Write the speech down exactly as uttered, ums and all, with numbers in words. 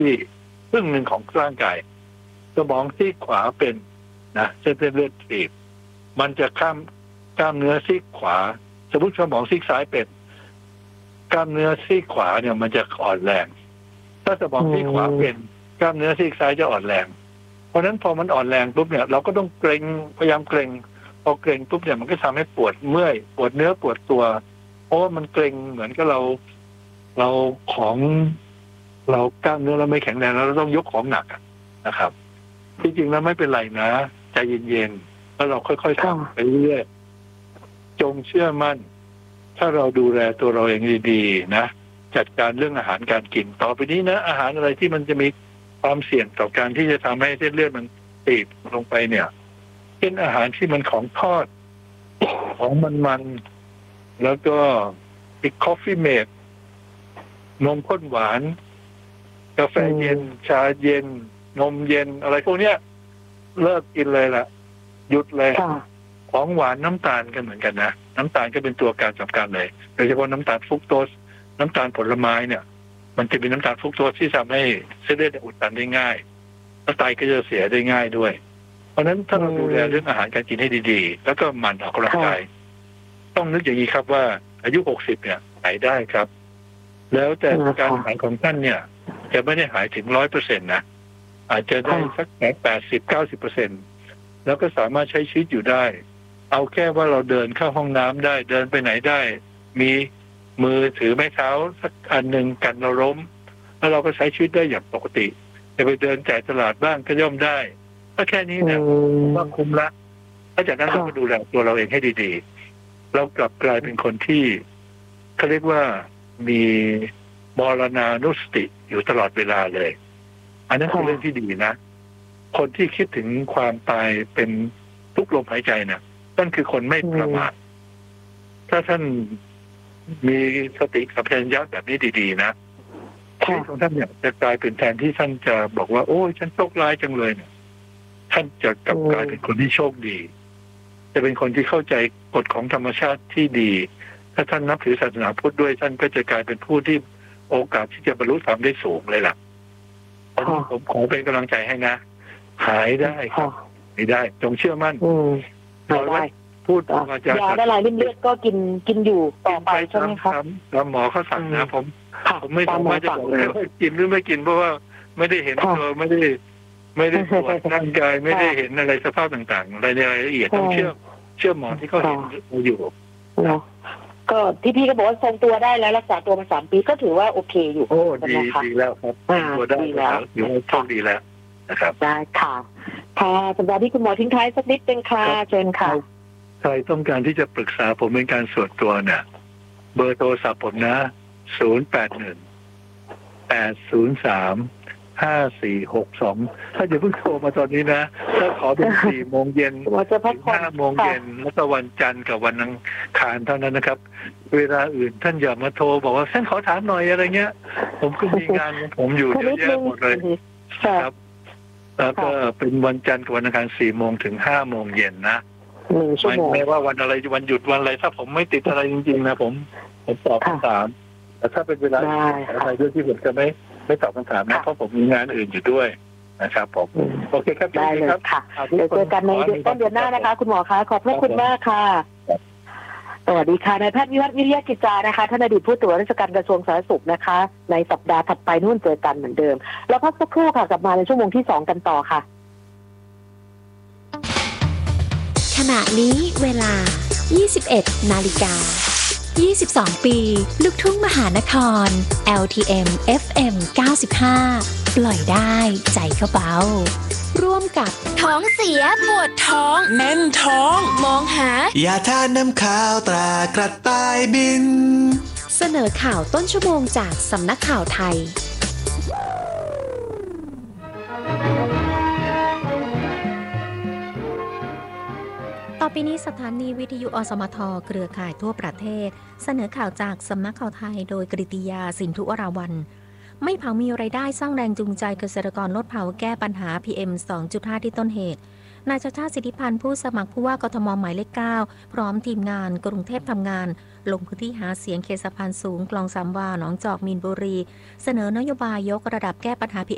ที่ครึ่งหนึ่งของร่างกายสมองซีกขวาเป็นนะเส้นเลือดตีบมันจะข้ามกล้ามเนื้อซีกขวาสมมติสมองซีกซ้ายเป็นกล้ามเนื้อซีกขวาเนี่ยมันจะอ่อนแรงถ้าสมองซีกขวาเป็นกล้ามเนื้อซีกซ้ายจะอ่อนแรงเพราะฉะนั้นพอมันอ่อนแรงปุ๊บเนี่ยเราก็ต้องเกรงพยายามเกรงพอเกรงปุ๊บเนี่ยมันก็ทำให้ปวดเมื่อยปวดเนื้อปวดตัวเพราะว่ามันเกรงเหมือนกับเราเราของเรากล้ามเนื้อเราไม่แข็งแรงแล้วเราต้องยกของหนักนะครับจริงๆแล้วไม่เป็นไรนะใจเย็นๆแล้วเราค่อยๆทำไปเรื่อยๆจงเชื่อมั่นถ้าเราดูแลตัวเราเองดีๆนะจัดการเรื่องอาหารการกินต่อไปนี้นะอาหารอะไรที่มันจะมีความเสี่ยงต่อการที่จะทำให้เส้นเลือดมันตีบลงไปเนี่ยเป็นอาหารที่มันของทอดของมันๆแล้วก็อีกคอฟฟี่เมดนมข้นหวานกาแฟเย็นชาเย็นนมเย็นอะไรพวกเนี้ยเลิกกินเลยล่ะหยุดเลยของหวานน้ำตาลกันเหมือนกันนะน้ำตาลก็เป็นตัวการสำคัญเลยโดยเฉพาะน้ำตาลฟรุกโตสน้ำตาลผลไม้เนี่ยมันจะเป็นน้ำตาลฟรุกโตสที่ทำให้เส้นเลือดอุดตันได้ง่ายแล้วไตก็จะเสียได้ง่ายด้วยเพราะฉะนั้นถ้าเราดูแลเรื่องอาหารการกินให้ดีๆแล้วก็หมั่นออกกำลังกายต้องนึกอย่างนี้ครับว่าอายุหกสิบเนี่ยหายได้ครับแล้วแต่การหายของท่านเนี่ยจะไม่ได้หายถึงร้อยเปอร์เซ็นต์นะอาจจะได้สักแปดสิบเก้าสิบเปอร์เซ็นต์แล้วก็สามารถใช้ชีวิตอยู่ได้เอาแค่ว่าเราเดินเข้าห้องน้ำได้เดินไปไหนได้มีมือถือไม้เท้าสักอันหนึ่งกันเราล้มแล้วเราก็ใช้ชีวิตได้อย่างปกติจะไปเดินจ่ายตลาดบ้างก็ย่อมได้ถ้าแค่นี้เนี่ยก็คุ้มละถ้าจากนั้นเราก็ดูแลตัวเราเองให้ดีๆเรากลับกลายเป็นคนที่เขาเรียกว่ามีมรณานุสติอยู่ตลอดเวลาเลยอันนั้นเป็นเรื่องที่ดีนะคนที่คิดถึงความตายเป็นทุกลมหายใจเนี่ยนั่นคือคนไม่ประมาทถ้าท่านมีสติสัมปชัญญะแบบนี้ดีๆนะชีวิตของท่านเนี่ยจะกลายเป็นแทนที่ท่านจะบอกว่าโอ้ยฉันโชคร้ายจังเลยเนี่ยท่านจะกลับกลายเป็นคนที่โชคดีจะเป็นคนที่เข้าใจกฎของธรรมชาติที่ดีถ้าท่านนับถือศาสนาพุทธด้วยท่านก็จะกลายเป็นผู้ที่โอกาสที่จะบรรลุธรรมได้สูงเลยล่ะผมขอเป็นกำลังใจให้นะหายได้ครับไม่ได้จงเชื่อมั่นเราได้พูดอาจารย์ยาละลายริ่มเลือดก็กินกินอยู่ต่อไปใช่ไหมครับแล้วหมอเขาสั่งนะผมผมไม่สามารถจะบอกเลยว่ากินหรือไม่กินเพราะว่าไม่ได้เห็นตัวไม่ได้ไม่ได้ตรวจร่างกายไม่ได้เห็นอะไรสภาพต่างๆอะไรในรายละเอียดต้องเชื่อเชื่อหมอที่เขาเห็นอยู่ก็ที่พี่ก็บอกว่าทรงตัวได้แล้วรักษาตัวมาสามปีก็ถือว่าโอเคอยู่โอ้ดีดีแล้วครับตัวได้แล้วถือว่าโชคดีแล้วนะครับได้ค่ะค่ะสัปดาห์ที่คุณหมอทิ้งท้ายสักนิดเป็นค่ะเชิญค่ะใครต้องการที่จะปรึกษาผมเป็นการส่วนตัวเนี่ยเบอร์โทรศัพท์ผมนะศูนย์ แปด หนึ่ง แปด ศูนย์ สาม ห้า สี่ หก สองถ้าอย่าเพิ่งโทรมาตอนนี้นะถ้าขอเป็นสี่โมงเย็นถึงห้าโมงเย็นแล้วก็วันจันทร์กับวันอังคารเท่านั้นนะครับเวลาอื่นท่านอย่ามาโทรบอกว่าท่านขอถามหน่อยอะไรเงี้ยผมก็มีงานผมอยู่เยอะแยะหมดเลยครับแล้วก็เป็นวันจันทร์กับวันอังคารสี่โมงถึงห้าโมงเย็นนะไม่ไม่ว่าวันอะไรวันหยุดวันอะไรถ้าผมไม่ติดอะไรจริงๆนะผมผมตอบคำถามแต่ถ้าเป็นเวลาอะไรด้วยที่ผมจะไม่ไม่ตอบคำถามนะเพราะผมมีงานอื่นอยู่ด้วยนะครับผมโอเคครับได้เลยค่ะเดี๋ยวเจอกันในต้นเดือนหน้านะคะคุณหมอคะขอบพระคุณมากค่ะสวัสดีค่ะนายแพทย์วิวัฒน์วิริยะกิจจานะคะท่านอดีตผู้ตรวจราชการกระทรวงสาธารณสุขนะคะในสัปดาห์ถัดไปนู่นเจอกันเหมือนเดิมแล้วพักสักครู่ค่ะกลับมาในชั่วโมงที่สองกันต่อค่ะขณะนี้เวลา ยี่สิบเอ็ด นาฬิกา ยี่สิบสอง ปีลูกทุ่งมหานคร แอล ที เอ็ม เอฟ เอ็ม เก้าสิบห้า ปล่อยได้ใจก็เบาร่วมกับท้องเสียปวดท้องแน่นท้องมองหายาทาน้ำข้าวตรากระต่ายบินเสนอข่าวต้นชั่วโมงจากสำนักข่าวไทยต่อไปนี้สถานีวิทยุอสมทเครือข่ายทั่วประเทศเสนอข่าวจากสำนักข่าวไทยโดยกฤติยาสินธุวราวัลย์ไม่เผามีไรายได้สร้างแรงจูงใจเกษตรกรลดเผาแก้ปัญหา พี เอ็ม สองจุดห้า ที่ต้นเหตุนายชาติชาติสิทธิพันธ์ผู้สมัครผู้ว่ากทมหมายเลขเก้าพร้อมทีมงานกรุงเทพทำงานลงพื้นที่หาเสียงเขตสะพานสูงคลองสามวาหนองจอกมีนบุรีเสนอนโยบายยกระดับแก้ปัญหา พี